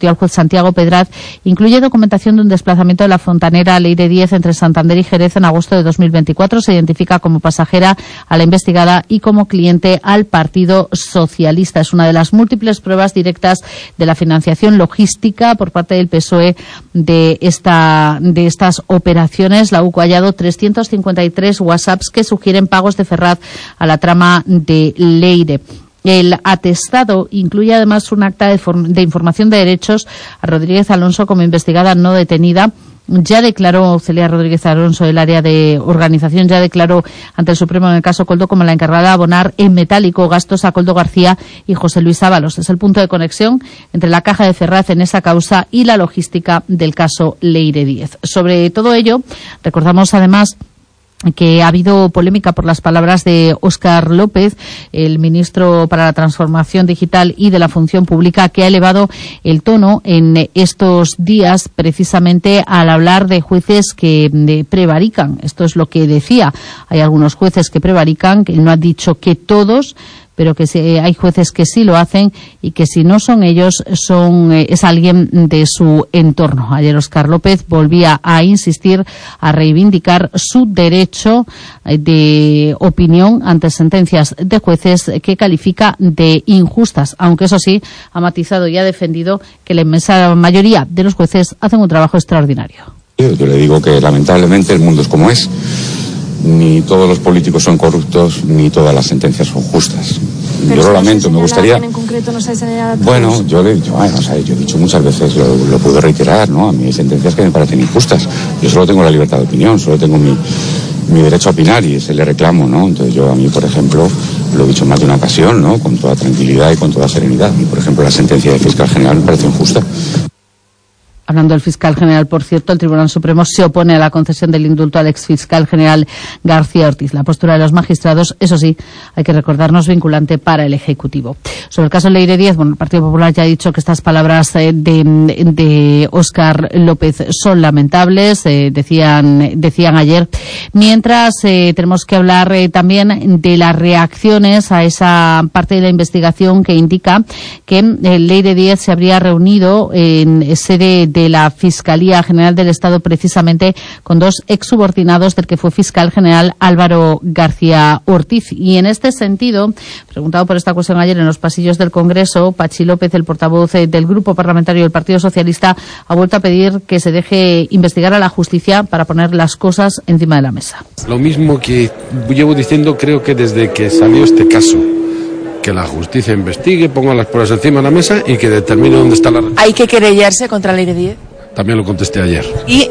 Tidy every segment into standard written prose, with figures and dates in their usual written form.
remitió al juez Santiago Pedraz incluye documentación de un desplazamiento de la fontanera Leire Díez entre Santander y Jerez en agosto de 2024. Se identifica como pasajera a la investigada y como cliente al Partido Socialista. Es una de las múltiples pruebas directas de la financiación logística por parte del PSOE de estas operaciones. La UCO ha hallado 353 WhatsApps que sugieren pagos de Ferraz a la trama de Leire. El atestado incluye además un acta de información de derechos a Rodríguez Alonso como investigada no detenida. Ya declaró Celia Rodríguez Alonso del área de organización, ya declaró ante el Supremo en el caso Coldo como la encargada de abonar en metálico gastos a Coldo García y José Luis Ábalos. Es el punto de conexión entre la caja de Ferraz en esa causa y la logística del caso Leire Díez. Sobre todo ello, recordamos además que ha habido polémica por las palabras de Óscar López, el ministro para la Transformación Digital y de la Función Pública, que ha elevado el tono en estos días precisamente al hablar de jueces que prevarican. Esto es lo que decía. Hay algunos jueces que prevarican, que no ha dicho que todos, pero que hay jueces que sí lo hacen y que si no son ellos, es alguien de su entorno. Ayer Óscar López volvía a insistir, a reivindicar su derecho de opinión ante sentencias de jueces que califica de injustas, aunque eso sí, ha matizado y ha defendido que la inmensa mayoría de los jueces hacen un trabajo extraordinario. Yo le digo que lamentablemente el mundo es como es. Ni todos los políticos son corruptos, ni todas las sentencias son justas. Pero yo lo lamento, me gustaría... En concreto no se señala bueno, yo he dicho muchas veces, lo puedo reiterar, ¿no? A mí hay sentencias que me parecen injustas. Yo solo tengo la libertad de opinión, solo tengo mi derecho a opinar y ese le reclamo, ¿no? Entonces a mí, por ejemplo, lo he dicho en más de una ocasión, ¿no? Con toda tranquilidad y con toda serenidad. Y, por ejemplo, la sentencia del fiscal general me parece injusta. Hablando del fiscal general, por cierto, el Tribunal Supremo se opone a la concesión del indulto al exfiscal general García Ortiz. La postura de los magistrados, eso sí, hay que recordarnos, vinculante para el Ejecutivo. Sobre el caso Leire Díez, el Partido Popular ya ha dicho que estas palabras de Óscar López son lamentables, decían ayer. Mientras, tenemos que hablar también de las reacciones a esa parte de la investigación que indica que Leire Díez se habría reunido en sede de la Fiscalía General del Estado precisamente con dos exsubordinados del que fue fiscal general Álvaro García Ortiz. Y en este sentido, preguntado por esta cuestión ayer en los pasillos del Congreso, Pachi López, el portavoz del Grupo Parlamentario del Partido Socialista, ha vuelto a pedir que se deje investigar a la justicia para poner las cosas encima de la mesa. Lo mismo que llevo diciendo, creo que desde que salió este caso, que la justicia investigue, ponga las pruebas encima de la mesa y que determine dónde está la... ¿Hay que querellarse contra Leire Díez? También lo contesté ayer. Y...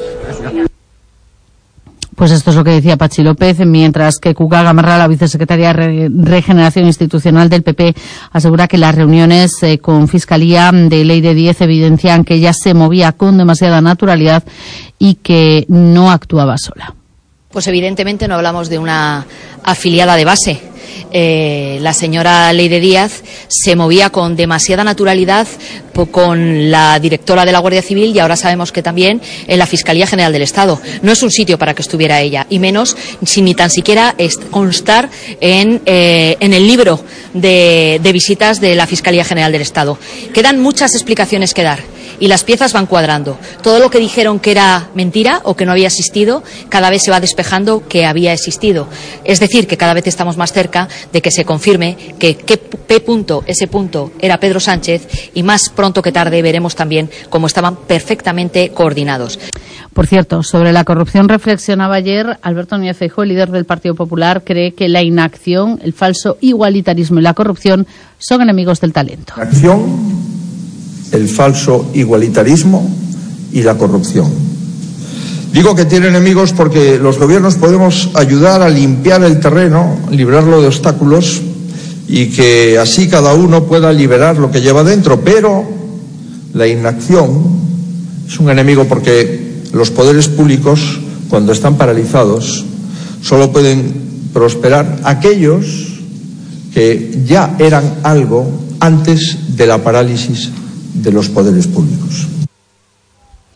Pues esto es lo que decía Pachi López, mientras que Cuca Gamarra, la vicesecretaria de Regeneración Institucional del PP, asegura que las reuniones con Fiscalía de Leire Díez evidencian que ella se movía con demasiada naturalidad y que no actuaba sola. Pues evidentemente no hablamos de una afiliada de base. La señora Leire Díaz se movía con demasiada naturalidad con la directora de la Guardia Civil y ahora sabemos que también en la Fiscalía General del Estado. No es un sitio para que estuviera ella, y menos sin ni tan siquiera constar en el libro de visitas de la Fiscalía General del Estado. Quedan muchas explicaciones que dar y las piezas van cuadrando. Todo lo que dijeron que era mentira o que no había existido, cada vez se va despejando que había existido. Es decir, que cada vez estamos más cerca de que se confirme que ese punto era Pedro Sánchez, y más pronto que tarde veremos también cómo estaban perfectamente coordinados. Por cierto, sobre la corrupción reflexionaba ayer Alberto Núñez Feijóo, el líder del Partido Popular, cree que la inacción, el falso igualitarismo y la corrupción son enemigos del talento. La acción, el falso igualitarismo y la corrupción. Digo que tiene enemigos porque los gobiernos podemos ayudar a limpiar el terreno, librarlo de obstáculos y que así cada uno pueda liberar lo que lleva dentro, pero la inacción es un enemigo porque los poderes públicos, cuando están paralizados, solo pueden prosperar aquellos que ya eran algo antes de la parálisis de los poderes públicos.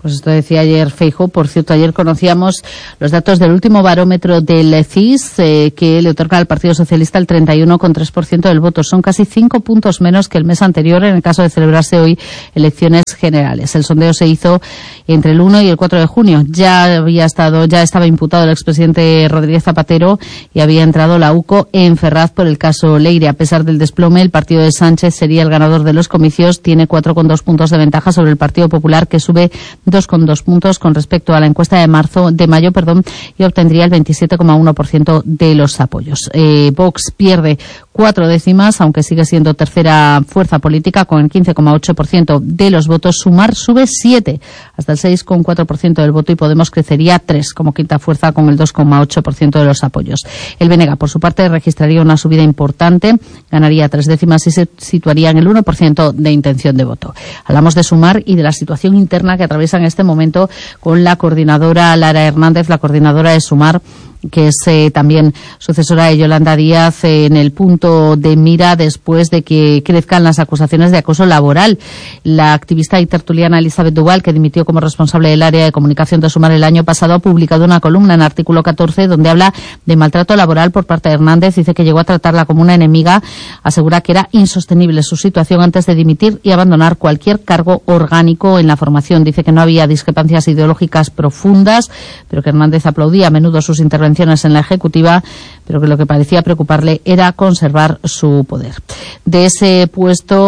Pues esto decía ayer Feijóo. Por cierto, ayer conocíamos los datos del último barómetro del CIS, que le otorga al Partido Socialista el 31,3% del voto. Son casi 5 puntos menos que el mes anterior en el caso de celebrarse hoy elecciones generales. El sondeo se hizo entre el 1 y el 4 de junio. Ya estaba imputado el expresidente Rodríguez Zapatero y había entrado la UCO en Ferraz por el caso Leire. A pesar del desplome, el partido de Sánchez sería el ganador de los comicios. Tiene 4,2 puntos de ventaja sobre el Partido Popular, que sube 2,2 puntos con respecto a la encuesta de mayo, y obtendría el 27,1% de los apoyos. Vox pierde 4 décimas, aunque sigue siendo tercera fuerza política con el 15,8% de los votos. Sumar sube 7 hasta el 6,4% del voto y Podemos crecería 3 como quinta fuerza con el 2,8% de los apoyos. El BNG, por su parte, registraría una subida importante, ganaría 3 décimas y se situaría en el 1% de intención de voto. Hablamos de Sumar y de la situación interna que atraviesa en este momento con la coordinadora Lara Hernández, la coordinadora de Sumar, que es también sucesora de Yolanda Díaz, en el punto de mira después de que crezcan las acusaciones de acoso laboral. La activista y tertuliana Elizabeth Duval, que dimitió como responsable del área de comunicación de Sumar el año pasado, ha publicado una columna en Artículo 14 donde habla de maltrato laboral por parte de Hernández. Dice que llegó a tratarla como una enemiga. Asegura que era insostenible su situación antes de dimitir y abandonar cualquier cargo orgánico en la formación. Dice que no había discrepancias ideológicas profundas, pero que Hernández aplaudía a menudo sus intervenciones en la ejecutiva, pero que lo que parecía preocuparle era conservar su poder. De ese puesto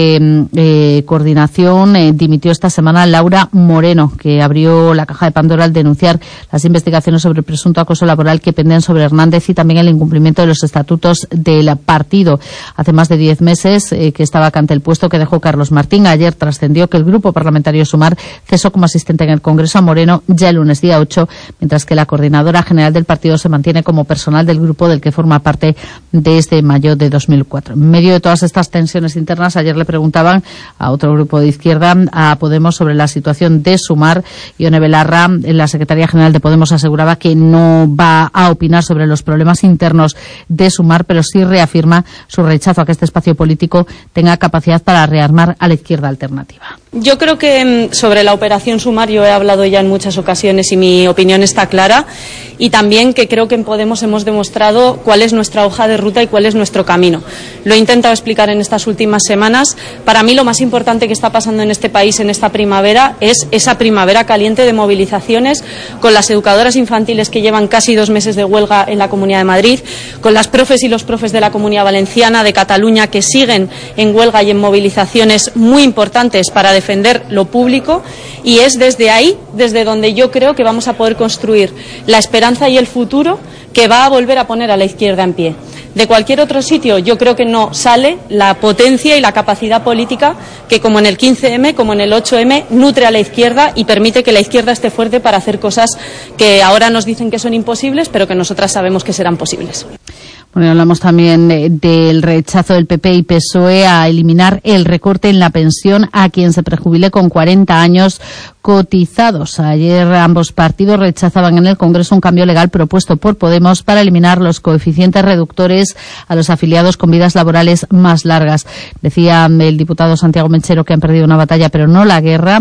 de coordinación dimitió esta semana Laura Moreno, que abrió la caja de Pandora al denunciar las investigaciones sobre presunto acoso laboral que penden sobre Hernández y también el incumplimiento de los estatutos del partido. Hace más de 10 meses que está vacante el puesto que dejó Carlos Martín. Ayer trascendió que el Grupo Parlamentario Sumar cesó como asistente en el Congreso a Moreno ya el lunes día 8, mientras que la coordinadora general del partido se mantiene como personal del grupo del que forma parte desde mayo de 2004. En medio de todas estas tensiones internas, ayer le preguntaban a otro grupo de izquierda, a Podemos, sobre la situación de Sumar. Ione Belarra, la secretaria general de Podemos, aseguraba que no va a opinar sobre los problemas internos de Sumar, pero sí reafirma su rechazo a que este espacio político tenga capacidad para rearmar a la izquierda alternativa. Yo creo que sobre la operación Sumar yo he hablado ya en muchas ocasiones y mi opinión está clara, y también que creo que en Podemos hemos demostrado cuál es nuestra hoja de ruta y cuál es nuestro camino. Lo he intentado explicar en estas últimas semanas. Para mí lo más importante que está pasando en este país en esta primavera es esa primavera caliente de movilizaciones, con las educadoras infantiles que llevan casi 2 meses de huelga en la Comunidad de Madrid, con las profes y los profes de la Comunidad Valenciana, de Cataluña, que siguen en huelga y en movilizaciones muy importantes para defender lo público, y es desde ahí, desde donde yo creo que vamos a poder construir la esperanza y el futuro que va a volver a poner a la izquierda en pie. De cualquier otro sitio yo creo que no sale la potencia y la capacidad política que, como en el 15M, como en el 8M, nutre a la izquierda y permite que la izquierda esté fuerte para hacer cosas que ahora nos dicen que son imposibles, pero que nosotras sabemos que serán posibles. Bueno, hablamos también del rechazo del PP y PSOE a eliminar el recorte en la pensión a quien se prejubile con 40 años cotizados. Ayer ambos partidos rechazaban en el Congreso un cambio legal propuesto por Podemos para eliminar los coeficientes reductores a los afiliados con vidas laborales más largas. Decía el diputado Santiago Menchero que han perdido una batalla pero no la guerra.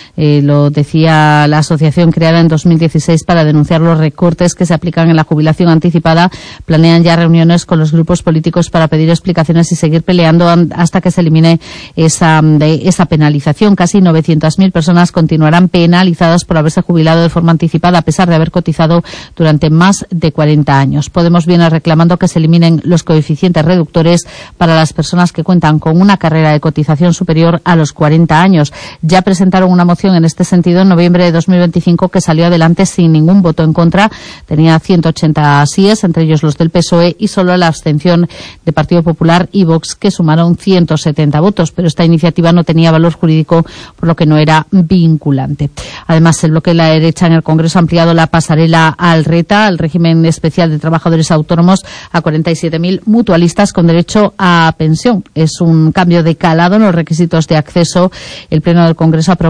Lo decía la asociación creada en 2016 para denunciar los recortes que se aplican en la jubilación anticipada. Planean ya reuniones con los grupos políticos para pedir explicaciones y seguir peleando hasta que se elimine esa penalización. Casi 900.000 personas continuarán penalizadas por haberse jubilado de forma anticipada a pesar de haber cotizado durante más de 40 años. Podemos viene reclamando que se eliminen los coeficientes reductores para las personas que cuentan con una carrera de cotización superior a los 40 años. Ya presentaron una moción en este sentido en noviembre de 2025 que salió adelante sin ningún voto en contra. Tenía 180 síes, entre ellos los del PSOE, y solo la abstención de Partido Popular y Vox, que sumaron 170 votos, pero esta iniciativa no tenía valor jurídico, por lo que no era vinculante. Además, el bloque de la derecha en el Congreso ha ampliado la pasarela al RETA, al régimen especial de trabajadores autónomos, a 47.000 mutualistas con derecho a pensión. Es un cambio de calado en los requisitos de acceso. El Pleno del Congreso aprobaba la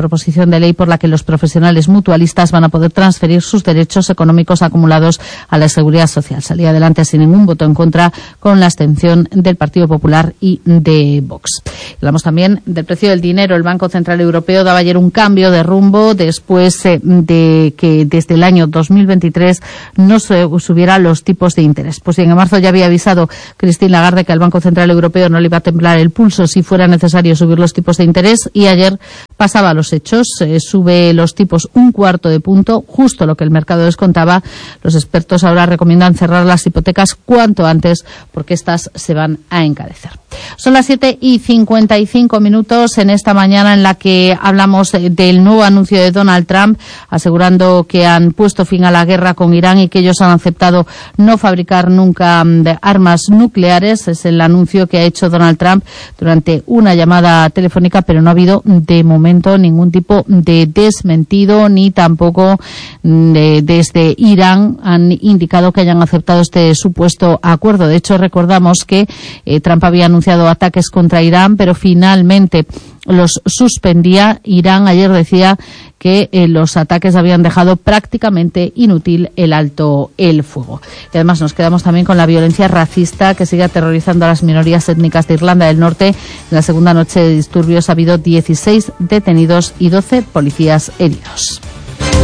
proposición de ley por la que los profesionales mutualistas van a poder transferir sus derechos económicos acumulados a la Seguridad Social. Salía adelante sin ningún voto en contra, con la abstención del Partido Popular y de Vox. Hablamos también del precio del dinero. El Banco Central Europeo daba ayer un cambio de rumbo después de que desde el año 2023 no se subieran los tipos de interés. Pues bien, en marzo ya había avisado Christine Lagarde que al Banco Central Europeo no le iba a temblar el pulso si fuera necesario subir los tipos de interés, y ayer pasaba a los hechos. Sube los tipos 1/4 de punto, justo lo que el mercado descontaba. Los expertos ahora recomiendan cerrar las hipotecas cuanto antes porque estas se van a encarecer. Son las 7:55 en esta mañana en la que hablamos del nuevo anuncio de Donald Trump, asegurando que han puesto fin a la guerra con Irán y que ellos han aceptado no fabricar nunca armas nucleares. Es el anuncio que ha hecho Donald Trump durante una llamada telefónica, pero no ha habido de momento ningún tipo de desmentido, ni tampoco desde Irán han indicado que hayan aceptado este supuesto acuerdo. De hecho, recordamos que Trump había anunciado ataques contra Irán, pero finalmente los suspendía. Irán ayer decía que los ataques habían dejado prácticamente inútil el alto el fuego. Y además nos quedamos también con la violencia racista que sigue aterrorizando a las minorías étnicas de Irlanda del Norte. En la segunda noche de disturbios ha habido 16 detenidos y 12 policías heridos.